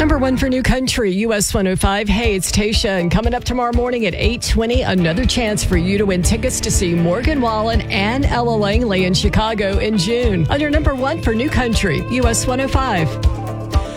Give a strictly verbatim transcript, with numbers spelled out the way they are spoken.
Number one for New Country, U S one oh five. Hey, it's Tasha. And coming up tomorrow morning at eight twenty, another chance for you to win tickets to see Morgan Wallen and Ella Langley in Chicago in June. On your number one for New Country, U S one oh five.